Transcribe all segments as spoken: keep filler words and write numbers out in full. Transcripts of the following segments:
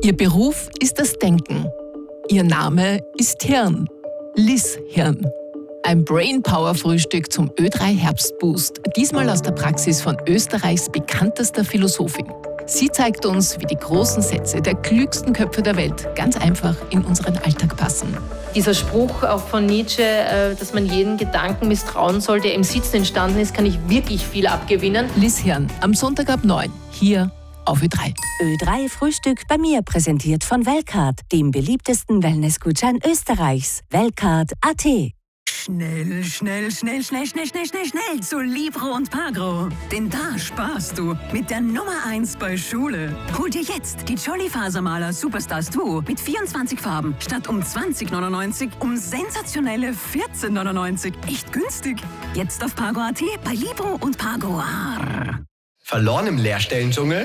Ihr Beruf ist das Denken. Ihr Name ist Hirn. Liz Hirn. Ein Brainpower-Frühstück zum Ö drei Herbstboost. Diesmal aus der Praxis von Österreichs bekanntester Philosophin. Sie zeigt uns, wie die großen Sätze der klügsten Köpfe der Welt ganz einfach in unseren Alltag passen. Dieser Spruch auch von Nietzsche, dass man jeden Gedanken misstrauen soll, der im Sitzen entstanden ist, kann ich wirklich viel abgewinnen. Liz Hirn, am Sonntag ab neun, hier auf Ö drei. Ö drei Frühstück bei mir, präsentiert von Weltcard, dem beliebtesten Wellnessgutschein Österreichs. Weltcard punkt a t. Schnell, schnell, schnell, schnell, schnell, schnell, schnell, schnell zu Libro und Pagro. Denn da sparst du mit der Nummer eins bei Schule. Hol dir jetzt die Jolly-Fasermaler Superstars Duo mit vierundzwanzig Farben statt um zwanzig neunundneunzig um sensationelle vierzehn neunundneunzig. Echt günstig. Jetzt auf Pagro punkt a t bei Libro und Pagro. Verloren im Lehrstellendschungel?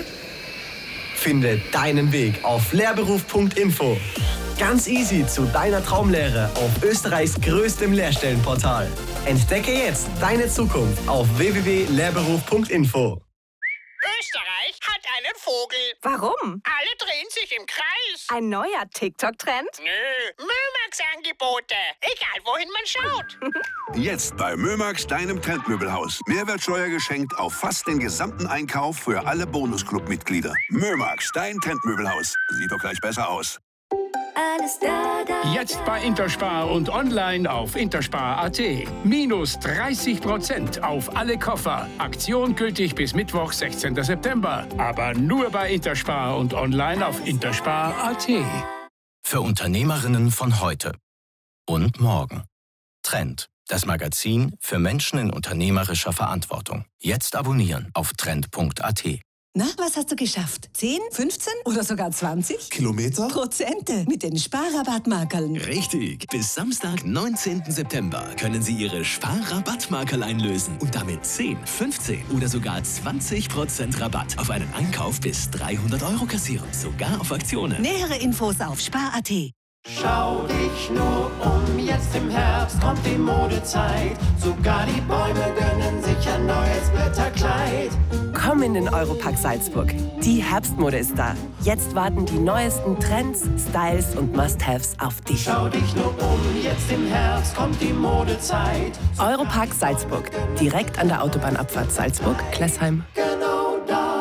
Finde deinen Weg auf lehrberuf punkt info. Ganz easy zu deiner Traumlehre auf Österreichs größtem Lehrstellenportal. Entdecke jetzt deine Zukunft auf w w w punkt lehrberuf punkt info. Österreich hat einen Vogel. Warum? Alle drehen sich im Kreis. Ein neuer TikTok-Trend? Nö, Mömax-Angebote. Egal, wohin man schaut. Jetzt bei Mömax, deinem Trendmöbelhaus. Mehrwertsteuer geschenkt auf fast den gesamten Einkauf für alle Bonusclub-Mitglieder. Mömax, dein Trendmöbelhaus. Sieht doch gleich besser aus. Alles da, da, Jetzt bei Interspar und online auf interspar punkt a t. Minus dreißig Prozent auf alle Koffer. Aktion gültig bis Mittwoch, sechzehnten September. Aber nur bei Interspar und online auf interspar punkt a t. Für Unternehmerinnen von heute und morgen. Trend, das Magazin für Menschen in unternehmerischer Verantwortung. Jetzt abonnieren auf trend punkt a t. Na, was hast du geschafft? zehn, fünfzehn oder sogar zwanzig? Kilometer? Prozente mit den Sparrabattmarkerln. Richtig. Bis Samstag, neunzehnten September können Sie Ihre Sparrabattmarkerl einlösen und damit zehn, fünfzehn oder sogar zwanzig Prozent Rabatt auf einen Einkauf bis dreihundert Euro kassieren. Sogar auf Aktionen. Nähere Infos auf spar punkt a t. Schau dich nur um, jetzt im Herbst kommt die Modezeit. Sogar die Bäume gönnen sich ein neues Blätterkleid. Komm in den Europack Salzburg. Die Herbstmode ist da. Jetzt warten die neuesten Trends, Styles und Must-Haves auf dich. Schau dich nur um, jetzt im Herbst kommt die Modezeit. Europack Salzburg. Direkt an der Autobahnabfahrt Salzburg-Klessheim. Genau da.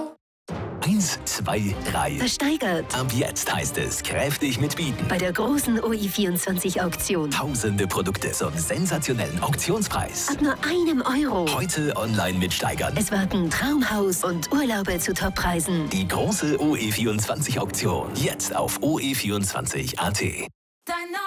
Eins, zwei, drei. Versteigert. Ab jetzt heißt es kräftig mitbieten. Bei der großen O I vierundzwanzig Auktion. Tausende Produkte zum sensationellen Auktionspreis. Ab nur einem Euro. Heute online mitsteigern. Es warten Traumhaus und Urlaube zu Toppreisen. Die große O E vierundzwanzig Auktion. Jetzt auf o e vierundzwanzig punkt a t.